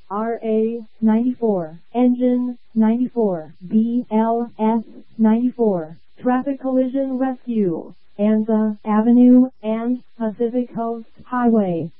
RA-94, Engine 94, BLS-94, Traffic Collision Rescue, Anza Avenue and Pacific Coast Highway.